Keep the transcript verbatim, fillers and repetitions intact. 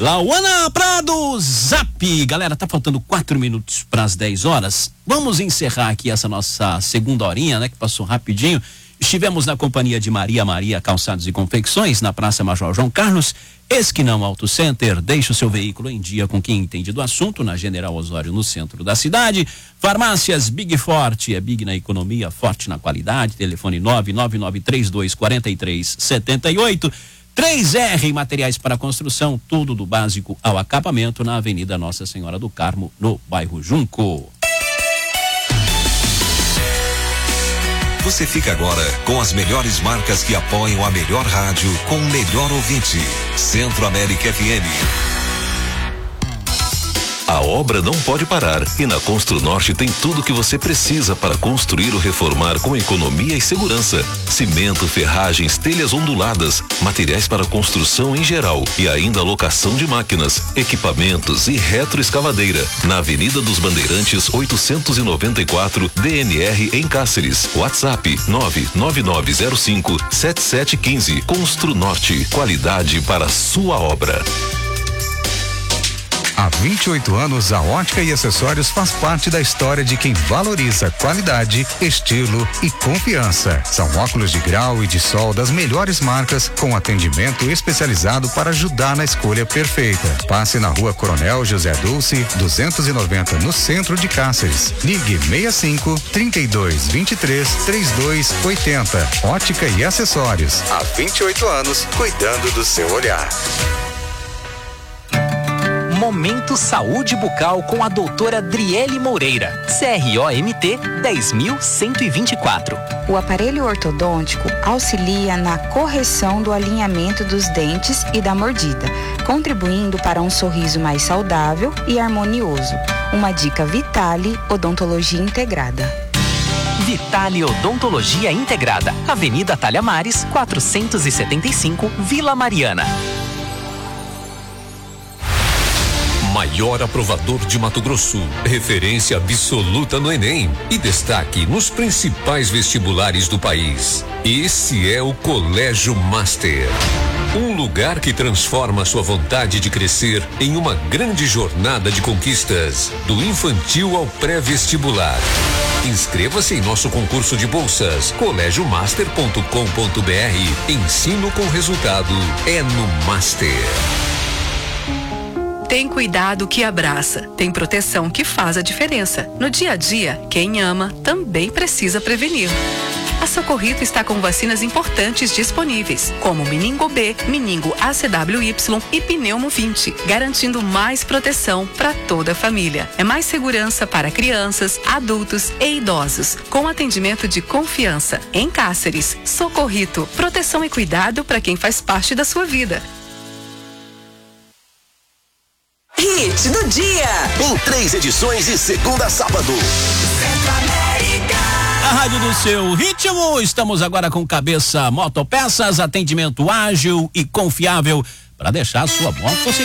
Lauana Prado, Zap. Galera, tá faltando quatro minutos para as dez horas. Vamos encerrar aqui essa nossa segunda horinha, né? Que passou rapidinho. Estivemos na companhia de Maria Maria Calçados e Confecções, na Praça Major João Carlos, Esquinão Auto Center. Deixe o seu veículo em dia com quem entende do assunto, na General Osório, no centro da cidade. Farmácias Big Forte, é Big na economia, forte na qualidade. Telefone nove nove nove três dois quatro três sete oito. três R Materiais para Construção, tudo do básico ao acabamento, na Avenida Nossa Senhora do Carmo, no bairro Junco. Você fica agora com as melhores marcas que apoiam a melhor rádio com o melhor ouvinte. Centro América F M. A obra não pode parar e na Construnorte tem tudo o que você precisa para construir ou reformar com economia e segurança. Cimento, ferragens, telhas onduladas, materiais para construção em geral e ainda locação de máquinas, equipamentos e retroescavadeira. Na Avenida dos Bandeirantes oitocentos e noventa e quatro, D N R em Cáceres. WhatsApp nove nove nove zero cinco sete sete um cinco. Construnorte, qualidade para a sua obra. Há vinte e oito anos, a Ótica e Acessórios faz parte da história de quem valoriza qualidade, estilo e confiança. São óculos de grau e de sol das melhores marcas, com atendimento especializado para ajudar na escolha perfeita. Passe na Rua Coronel José Dulce, duzentos e noventa, no centro de Cáceres. Ligue sessenta e cinco, trinta e dois, vinte e três, trinta e dois, oitenta. Ótica e Acessórios. Há vinte e oito anos, cuidando do seu olhar. Momento Saúde Bucal com a doutora Adriele Moreira, C R O M T dez mil cento e vinte e quatro. O aparelho ortodôntico auxilia na correção do alinhamento dos dentes e da mordida, contribuindo para um sorriso mais saudável e harmonioso. Uma dica Vitale Odontologia Integrada. Vitale Odontologia Integrada, Avenida Talhamares, quatrocentos e setenta e cinco, Vila Mariana. Maior aprovador de Mato Grosso, referência absoluta no Enem e destaque nos principais vestibulares do país. Esse é o Colégio Master. Um lugar que transforma sua vontade de crescer em uma grande jornada de conquistas, do infantil ao pré-vestibular. Inscreva-se em nosso concurso de bolsas, colégio master ponto com ponto br. Ensino com resultado é no Master. Tem cuidado que abraça, tem proteção que faz a diferença. No dia a dia, quem ama também precisa prevenir. A Socorrito está com vacinas importantes disponíveis, como Meningo B, Meningo A C W Y e Pneumo vinte, garantindo mais proteção para toda a família. É mais segurança para crianças, adultos e idosos, com atendimento de confiança. Em Cáceres, Socorrito, proteção e cuidado para quem faz parte da sua vida. Hit do dia. Em três edições de segunda a sábado. A rádio do seu ritmo. Estamos agora com Cabeça Motopeças, atendimento ágil e confiável para deixar a sua moto